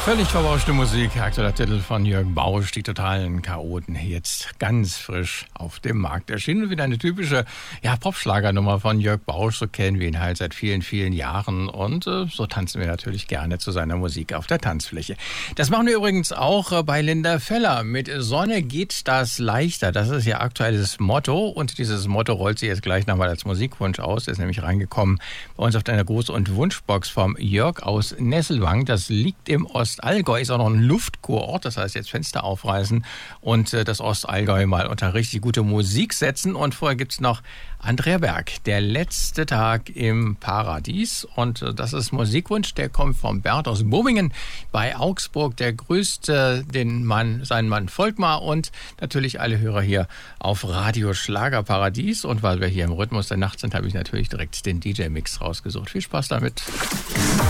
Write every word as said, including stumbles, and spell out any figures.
Völlig verbauschte Musik, aktueller Titel von Jörg Bausch, die totalen Chaoten, jetzt ganz frisch auf dem Markt erschienen. Und wieder eine typische ja, Popschlagernummer von Jörg Bausch, so kennen wir ihn halt seit vielen, vielen Jahren. Und äh, so tanzen wir natürlich gerne zu seiner Musik auf der Tanzfläche. Das machen wir übrigens auch äh, bei Linda Feller. Mit Sonne geht das leichter, das ist ihr aktuelles Motto. Und dieses Motto rollt sie jetzt gleich nochmal als Musikwunsch aus. Der ist nämlich reingekommen bei uns auf deiner Gruß- und Wunschbox vom Jörg aus Nesselwang. Das liegt im Ostallgäu, ist auch noch ein Luftkurort, das heißt jetzt Fenster aufreißen und äh, das Ostallgäu mal unter richtig gute Musik setzen. Und vorher gibt's noch Andrea Berg, der letzte Tag im Paradies. Und äh, das ist Musikwunsch, der kommt vom Bert aus Bobingen bei Augsburg. Der grüßt äh, den Mann, seinen Mann Volkmar und natürlich alle Hörer hier auf Radio Schlagerparadies. Und weil wir hier im Rhythmus der Nacht sind, habe ich natürlich direkt den D J-Mix rausgesucht. Viel Spaß damit.